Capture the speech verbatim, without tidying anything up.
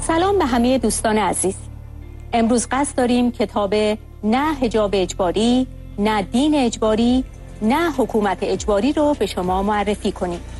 سلام به همه دوستان عزیز. امروز قصد داریم کتاب نه حجاب اجباری، نه دین اجباری، نه حکومت اجباری رو به شما معرفی کنیم.